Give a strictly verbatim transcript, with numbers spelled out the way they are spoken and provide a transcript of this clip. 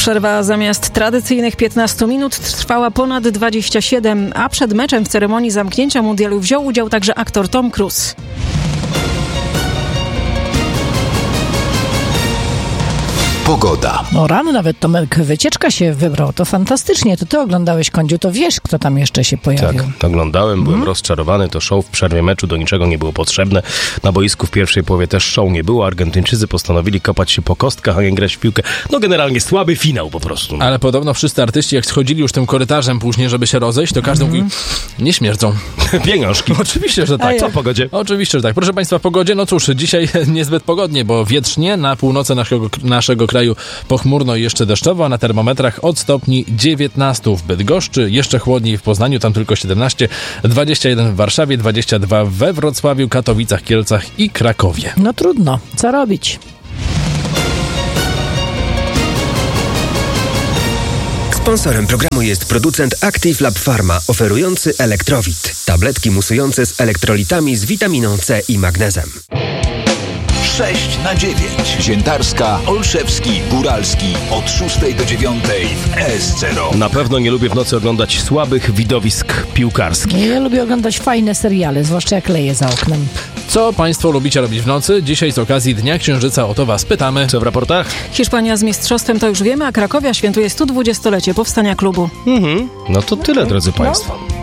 Przerwa zamiast tradycyjnych piętnastu minut trwała ponad dwadzieścia siedem, a przed meczem w ceremonii zamknięcia mundialu wziął udział także aktor Tom Cruise. Pogoda. No rano nawet Tomek Wycieczka się wybrał. To fantastycznie. To ty oglądałeś, Kądziu, to wiesz, kto tam jeszcze się pojawił. Tak, oglądałem, byłem hmm? rozczarowany. To show w przerwie meczu do niczego nie było potrzebne. Na boisku w pierwszej połowie też show nie było. Argentyńczycy postanowili kopać się po kostkach, a nie grać w piłkę. No generalnie słaby finał po prostu. Ale podobno wszyscy artyści, jak schodzili już tym korytarzem później, żeby się rozejść, to każdy mm. mówi, nie śmierdzą. Pieniążki. Oczywiście, że tak. Co w pogodzie? Oczywiście, że tak. Proszę Państwa, w pogodzie, no cóż, dzisiaj niezbyt pogodnie, bo wietrznie, na północy naszego, naszego kraju pochmurno i jeszcze deszczowo, a na termometrach od stopni dziewiętnaście w Bydgoszczy, jeszcze chłodniej w Poznaniu, tam tylko siedemnaście, dwadzieścia jeden w Warszawie, dwadzieścia dwa we Wrocławiu, Katowicach, Kielcach i Krakowie. No trudno, co robić? Sponsorem programu jest producent Active Lab Pharma, oferujący Elektrowit. Tabletki musujące z elektrolitami z witaminą C i magnezem. sześć na dziewięć. Ziętarska, Olszewski, Góralski od szóstej do dziewiątej w S zero. Na pewno nie lubię w nocy oglądać słabych widowisk piłkarskich. Ja lubię oglądać fajne seriale, zwłaszcza jak leje za oknem. Co Państwo lubicie robić w nocy? Dzisiaj z okazji Dnia Księżyca o to Was pytamy. Co w raportach? Hiszpania z mistrzostwem to już wiemy, a Krakowia świętuje sto dwudziestolecie powstania klubu. Mhm. No to tyle, drodzy Państwo.